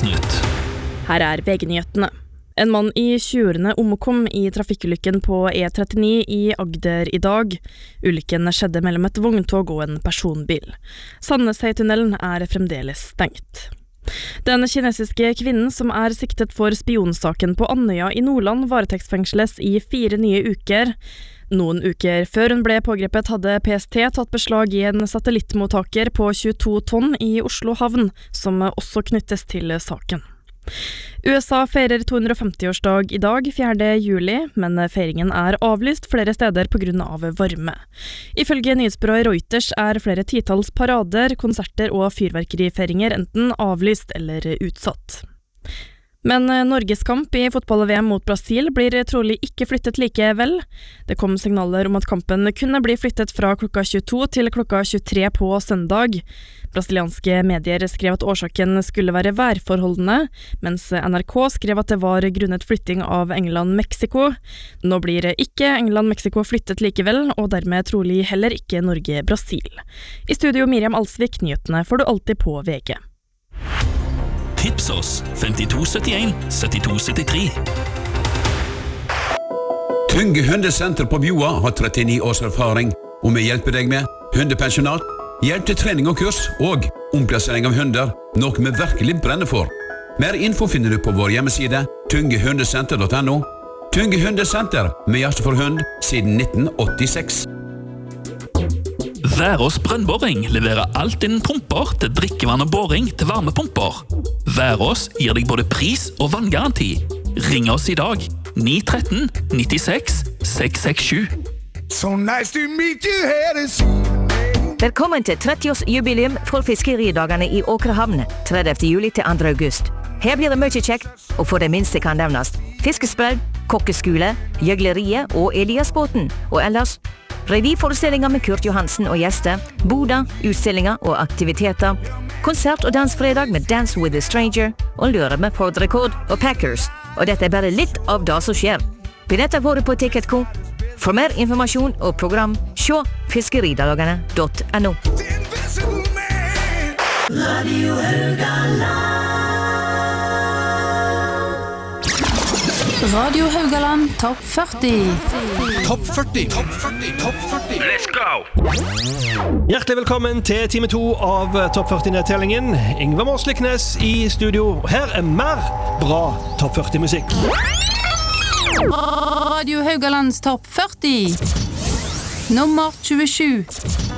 Dagsnytt. Her VG-nyhetene. En mann I 20-årene omkom I trafikkulykken på E39 I Agder I dag. Ulykken skjedde mellom et vogntog og en personbil. Sandneshøytunnelen fremdeles stengt. Den kinesiske kvinnen som siktet for spionsaken på Andøya I Nordland varetektsfengsles I 4 nye uker. Noen uker før hun ble pågrepet hadde PST tatt beslag I en satellittmottaker på 22 tonn I Oslo havn, som også knyttes til saken. USA feirer 250-årsdag I dag, 4. juli, men feiringen avlyst flere steder på grunn av varme. Ifølge nyhetsbyrået Reuters flere titalls parader, konserter og fyrverkerifeiringer enten avlyst eller utsatt. Men Norges kamp I fotball-VM mot Brasil blir trolig ikke flyttet likevel. Det kom signaler om at kampen kunne bli flyttet fra klokka 22 til klokka 23 på søndag. Brasilianske medier skrev at årsaken skulle være værforholdene, mens NRK skrev at det var grunnet flytting av England-Mexico. Nå blir ikke England-Mexico flyttet likevel, og dermed trolig heller ikke Norge-Brasil. I studio Miriam Alsvik, nyhetene får du alltid på VG. Tips oss 5271 7273. Tunge Hundesenter på Bjoa har 39 års erfaring, og vi hjelper deg med hundepensjonat, hjelp til trening og kurs, og omplassering av hunder, noe vi virkelig brenner for. Mer info finner du på vår hjemmeside, tungehundesenter.no. Tunge Hundesenter, med hjerte for hund, siden 1986. Værås brønnboring leverer alt innen pumper til drikkevann og boring til varmepumper. Værås gir deg både pris og vanngaranti. Ring oss I dag, 913 96 667. So nice to meet you here this evening. Velkommen til 30-årsjubileum for fiskeridagene I Åkrehamn, 30. juli til 2. august. Her blir det mye kjekt, og for det minste kan nevnes fiskesprell, kokkeskole, gjøgleriet og Eliasbåten, og ellers revyforestillinger med Kurt Johansen og gjester, boda, utstillinger og aktiviteter, konsert og dansfredag med Dance with a Stranger, og lørdag med Ford Record og Packers. Og dette bare litt av det som skjer. Billetter våre på Ticketco. For mer informasjon og program, se fiskeridagene.no. Radio Haugaland. Radio Haugaland Topp 40. Topp 40. Topp 40. Topp 40. Let's go! Hjertelig velkommen til time 2 av Topp 40-nedtellingen. Ingvar Morsliknes I studio. Her mer bra Topp 40-musikk. Radio Haugalands Topp 40. Nummer 27.